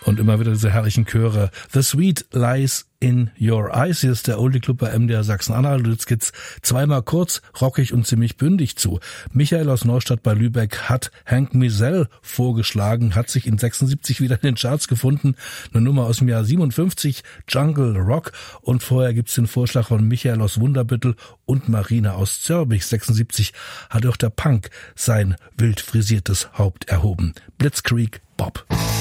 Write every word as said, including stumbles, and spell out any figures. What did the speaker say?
Und immer wieder diese herrlichen Chöre. The Sweet Lies in Your Eyes. Hier ist der Oldie Club bei M D R Sachsen-Anhalt. Und jetzt geht's zweimal kurz, rockig und ziemlich bündig zu. Michael aus Neustadt bei Lübeck hat Hank Mizell vorgeschlagen, hat sich in sechsundsiebzig wieder in den Charts gefunden. Eine Nummer aus dem Jahr siebenundfünfzig, Jungle Rock. Und vorher gibt's den Vorschlag von Michael aus Wunderbüttel und Marina aus Zörbich. sechsundsiebzig hat auch der Punk sein wild frisiertes Haupt erhoben. Blitzkrieg Bob.